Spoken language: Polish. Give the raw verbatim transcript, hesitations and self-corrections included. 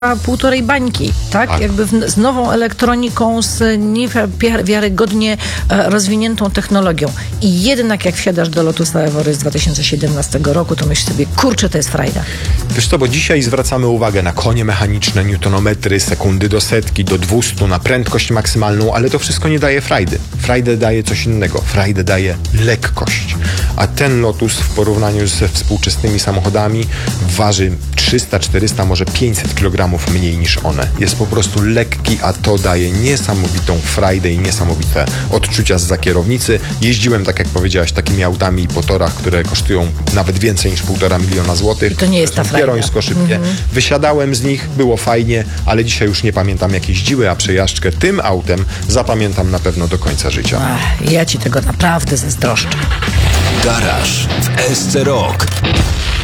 półtorej bańki, tak? Tak. Jakby w, z nową elektroniką, z niewiarygodnie e, rozwiniętą technologią. I jednak jak wsiadasz do Lotusa Evory z dwa tysiące siedemnastego roku, to myślisz sobie, kurczę, to jest frajda. Wiesz co, bo dzisiaj zwracamy uwagę na konie mechaniczne, newtonometry, sekundy do setki, do dwustu, na prędkość maksymalną, ale to wszystko nie daje frajdy. Frajdę daje coś innego. Frajdę daje lekkość. A ten Lotus w porównaniu ze współczesnymi samochodami waży trzysta, czterysta, może pięćset kilogramów mniej niż one. Jest po prostu lekki, a to daje niesamowitą frajdę i niesamowite odczucia zza kierownicy. Jeździłem, tak jak powiedziałaś, takimi autami po torach, które kosztują nawet więcej niż półtora miliona złotych. I to nie jest ta frajda. Pierońsko szybkie. Mm-hmm. Wysiadałem z nich, było fajnie, ale dzisiaj już nie pamiętam, jak jeździły, a przejażdżkę tym autem zapamiętam na pewno do końca życia. Ach, ja ci tego naprawdę zazdroszczę. Garaż w S C Rock.